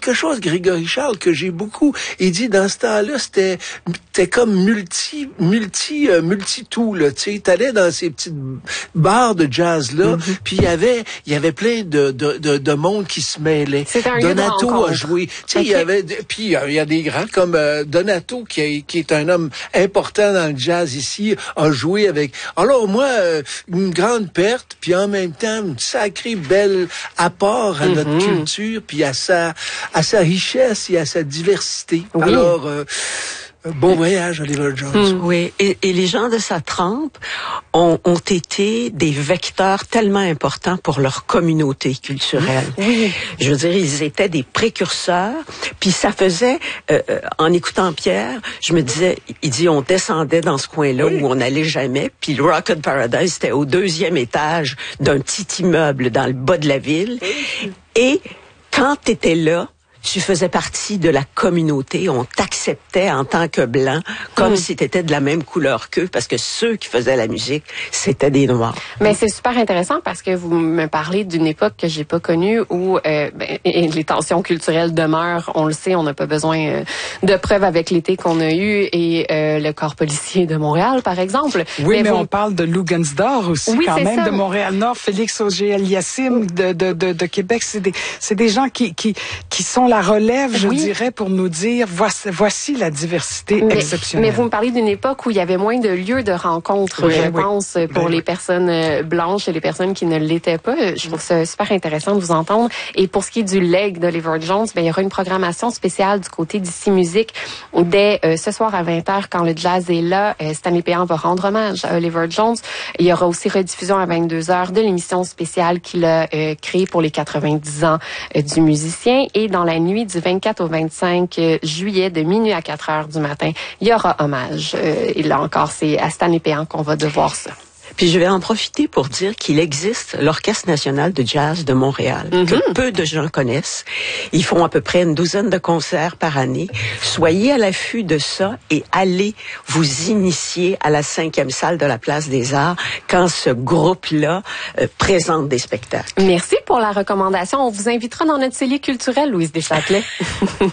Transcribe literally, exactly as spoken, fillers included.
quelque chose, Grégory Charles, que j'ai beaucoup. Il dit, dans ce temps-là, c'était, c'était comme multi, multi, euh, multi-tout, là. Tu sais, t'allais dans ces petites bars de jazz-là, mm-hmm. puis il y avait, il y avait plein de, de, de, de monde qui se mêlait. C'était un Donato a joué. Tu sais, okay. il y avait, puis il y a des grands comme euh, Donato, qui, est, qui est un homme important dans le jazz ici, a joué avec. Alors moi, euh, une grande perte, puis en même temps, une sacrée belle apport à mm-hmm. notre culture, puis à sa, à sa richesse et à sa diversité. Oui. Alors, euh, bon voyage, Oliver Jones. Mmh, oui, et, et les gens de sa trempe ont, ont été des vecteurs tellement importants pour leur communauté culturelle. Oui. Je veux dire, ils étaient des précurseurs, puis ça faisait, euh, en écoutant Pierre, je me disais, il dit, on descendait dans ce coin-là oui. où on n'allait jamais, puis le Rocket Paradise, c'était au deuxième étage d'un petit immeuble dans le bas de la ville, oui. et quand t'étais là, tu faisais partie de la communauté, on t'acceptait en tant que blanc, comme mmh. si tu étais de la même couleur qu'eux, parce que ceux qui faisaient la musique, c'était des Noirs. Mais c'est super intéressant parce que vous me parlez d'une époque que j'ai pas connue où euh, ben, et les tensions culturelles demeurent, on le sait, on n'a pas besoin euh, de preuves avec l'été qu'on a eu et euh, le corps policier de Montréal, par exemple. Oui, mais, mais vous... on parle de Lou Gansdor aussi, oui, quand même, ça. de Montréal-Nord, Félix Auger-Aliassime de, de, de, de Québec. C'est des, c'est des gens qui, qui, qui sont la relève, je oui. dirais, pour nous dire, voici, voici la diversité mais, exceptionnelle. Mais vous me parlez d'une époque où il y avait moins de lieux de rencontre, oui, je oui. pense, pour ben, les oui. personnes blanches et les personnes qui ne l'étaient pas. Je trouve ça super intéressant de vous entendre. Et pour ce qui est du leg d'Oliver Jones, ben, il y aura une programmation spéciale du côté d'Ici Musique dès euh, ce soir à vingt heures, quand le jazz est là. Euh, Stanley Péan va rendre hommage à Oliver Jones. Il y aura aussi rediffusion à vingt-deux heures de l'émission spéciale qu'il a euh, créée pour les quatre-vingt-dix ans euh, du musicien. Et dans la nuit du vingt-quatre au vingt-cinq juillet, de minuit à quatre heures du matin, il y aura hommage. Euh, et là encore, c'est à Stanley Péan qu'on va devoir ça. Puis je vais en profiter pour dire qu'il existe l'Orchestre national de jazz de Montréal, mm-hmm. que peu de gens connaissent. Ils font à peu près une douzaine de concerts par année. Soyez à l'affût de ça et allez vous initier à la cinquième salle de la Place des Arts quand ce groupe-là euh, présente des spectacles. Merci pour la recommandation. On vous invitera dans notre cellier culturel, Louise Deschâtelet.